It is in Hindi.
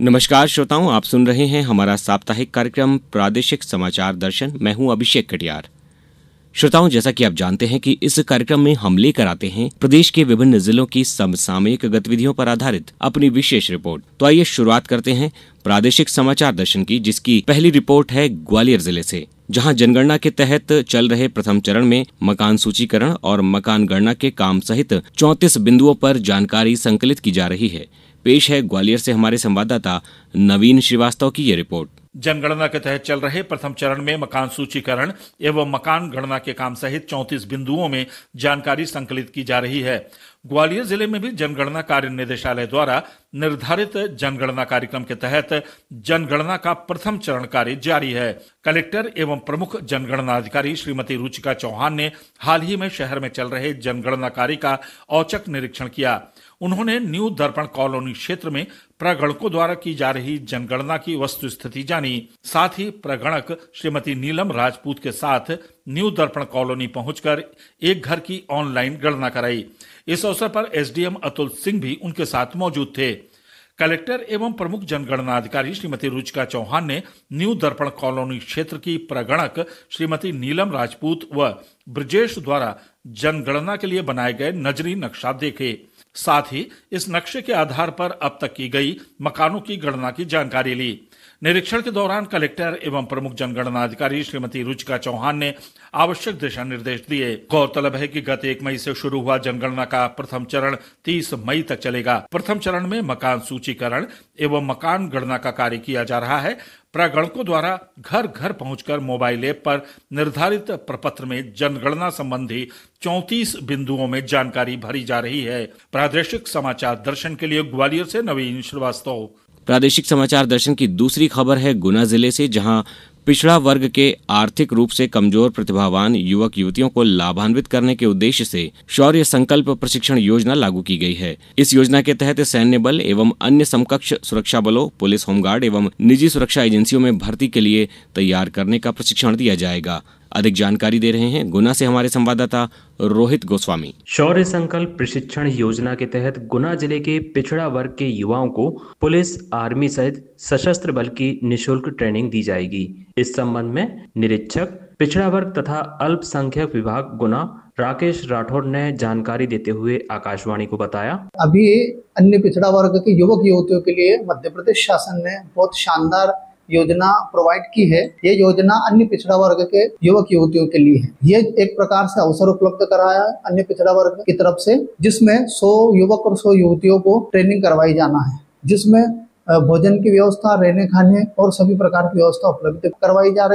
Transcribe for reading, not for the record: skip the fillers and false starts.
नमस्कार श्रोताओं, आप सुन रहे हैं हमारा साप्ताहिक कार्यक्रम प्रादेशिक समाचार दर्शन। मैं हूं अभिषेक कटियार। श्रोताओं, जैसा कि आप जानते हैं कि इस कार्यक्रम में हम लेकर आते हैं प्रदेश के विभिन्न जिलों की समसामयिक गतिविधियों पर आधारित अपनी विशेष रिपोर्ट। तो आइए शुरुआत करते हैं प्रादेशिक समाचार दर्शन की, जिसकी पहली रिपोर्ट है ग्वालियर जिले से, जहां जनगणना के तहत चल रहे प्रथम चरण में मकान सूचीकरण और मकान गणना के काम सहित 34 बिंदुओं पर जानकारी संकलित की जा रही है। पेश है ग्वालियर से हमारे संवाददाता नवीन श्रीवास्तव की ये रिपोर्ट। जनगणना के तहत चल रहे प्रथम चरण में मकान सूचीकरण एवं मकान गणना के काम सहित 34 बिंदुओं में जानकारी संकलित की जा रही है। ग्वालियर जिले में भी जनगणना कार्य निदेशालय द्वारा निर्धारित जनगणना कार्यक्रम के तहत जनगणना का प्रथम चरण कार्य जारी है। कलेक्टर एवं प्रमुख जनगणना अधिकारी श्रीमती रुचिका चौहान ने हाल ही में शहर में चल रहे जनगणना कार्य का औचक निरीक्षण किया। उन्होंने न्यू दर्पण कॉलोनी क्षेत्र में प्रगणकों द्वारा की जा रही जनगणना की वस्तु स्थिति जानी। साथ ही प्रगणक श्रीमती नीलम राजपूत के साथ न्यू दर्पण कॉलोनी पहुंचकर एक घर की ऑनलाइन गणना कराई। इस अवसर पर एसडीएम अतुल सिंह भी उनके साथ मौजूद थे। कलेक्टर एवं प्रमुख जनगणना अधिकारी श्रीमती रुचिका चौहान ने न्यू दर्पण कॉलोनी क्षेत्र की प्रगणक श्रीमती नीलम राजपूत व ब्रजेश द्वारा जनगणना के लिए बनाए गए नजरी नक्शा देखे। साथ ही इस नक्शे के आधार पर अब तक की गई मकानों की गणना की जानकारी ली। निरीक्षण के दौरान कलेक्टर एवं प्रमुख जनगणना अधिकारी श्रीमती रुचिका चौहान ने आवश्यक दिशा निर्देश दिए। गौरतलब है कि गत 1 मई से शुरू हुआ जनगणना का प्रथम चरण 30 मई तक चलेगा। प्रथम चरण में मकान सूचीकरण एवं मकान गणना का कार्य किया जा रहा है। प्रगणकों द्वारा घर घर पहुंचकर मोबाइल ऐप पर निर्धारित प्रपत्र में जनगणना संबंधी 34 बिंदुओं में जानकारी भरी जा रही है। प्रादेशिक समाचार दर्शन के लिए ग्वालियर से नवीन श्रीवास्तव। प्रादेशिक समाचार दर्शन की दूसरी खबर है गुना जिले से, जहां पिछड़ा वर्ग के आर्थिक रूप से कमजोर प्रतिभावान युवक युवतियों को लाभान्वित करने के उद्देश्य से शौर्य संकल्प प्रशिक्षण योजना लागू की गई है। इस योजना के तहत सैन्य बल एवं अन्य समकक्ष सुरक्षा बलों, पुलिस, होमगार्ड एवं निजी सुरक्षा एजेंसियों में भर्ती के लिए तैयार करने का प्रशिक्षण दिया जाएगा। अधिक जानकारी दे रहे हैं गुना से हमारे संवाददाता रोहित गोस्वामी। शौर्य संकल्प प्रशिक्षण योजना के तहत गुना जिले के पिछड़ा वर्ग के युवाओं को पुलिस, आर्मी सहित सशस्त्र बल की निःशुल्क ट्रेनिंग दी जाएगी। इस संबंध में निरीक्षक पिछड़ा वर्ग तथा अल्पसंख्यक विभाग गुना राकेश राठौड़ ने जानकारी देते हुए आकाशवाणी को बताया। अभी अन्य पिछड़ा वर्ग के युवक युवतियों के लिए मध्य प्रदेश शासन ने बहुत शानदार योजना प्रोवाइड की है। ये योजना अन्य पिछड़ा वर्ग के युवक युवतियों के लिए है। ये एक प्रकार से अवसर उपलब्ध कराया है अन्य पिछड़ा वर्ग की तरफ से, जिसमें 100 युवक और 100 युवतियों को ट्रेनिंग करवाई जाना है, जिसमें भोजन की व्यवस्था, रहने खाने और सभी प्रकार की व्यवस्था उपलब्ध करवाई जा रही है।